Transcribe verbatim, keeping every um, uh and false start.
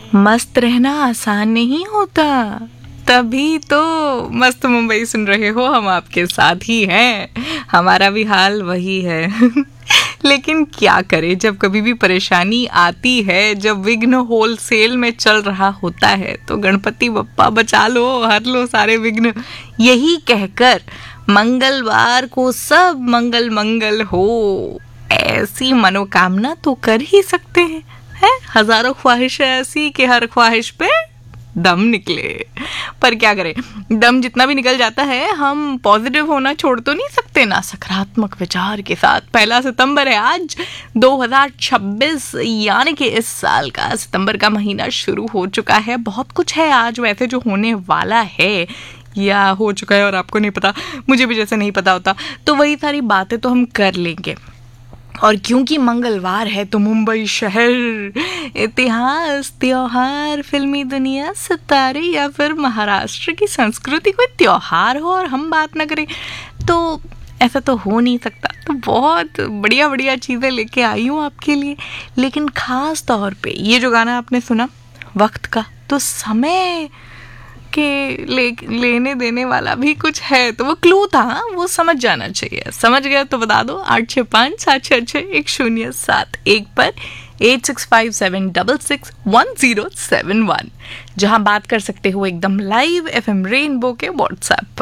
मस्त रहना आसान नहीं होता, तभी तो मस्त मुंबई सुन रहे हो, हम आपके साथ ही हैं, हमारा भी हाल वही है। लेकिन क्या करें, जब कभी भी परेशानी आती है, जब विघ्न होलसेल में चल रहा होता है, तो गणपति बप्पा बचा लो, हर लो सारे विघ्न, यही कहकर मंगलवार को सब मंगल मंगल हो, ऐसी मनोकामना तो कर ही सकते हैं। है हजारों ख्वाहिशें ऐसी कि हर ख्वाहिश पे दम निकले, पर क्या करें, दम जितना भी निकल जाता है, हम पॉजिटिव होना छोड़ तो नहीं सकते ना, सकारात्मक विचार के साथ। पहला सितंबर है आज दो हज़ार छब्बीस, यानी कि इस साल का सितंबर का महीना शुरू हो चुका है। बहुत कुछ है आज वैसे जो होने वाला है या हो चुका है और आपको नहीं पता, मुझे भी जैसे नहीं पता होता, तो वही सारी बातें तो हम कर लेंगे। और क्योंकि मंगलवार है तो मुंबई शहर, इतिहास, त्योहार, फिल्मी दुनिया, सितारे या फिर महाराष्ट्र की संस्कृति कोई त्योहार हो और हम बात ना करें, तो ऐसा तो हो नहीं सकता। तो बहुत बढ़िया बढ़िया चीज़ें लेके आई हूँ आपके लिए, लेकिन ख़ास तौर पे ये जो गाना आपने सुना वक्त का, तो समय के ले, लेने देने वाला भी कुछ है, तो वो क्लू था, वो समझ जाना चाहिए। समझ गया तो बता दो, आठ छः पाँच सात छः छः एक शून्य सात एक पर, eight six five seven double six one zero seven one, जहाँ बात कर सकते हो एकदम लाइव एफ एम रेनबो के व्हाट्सएप पर।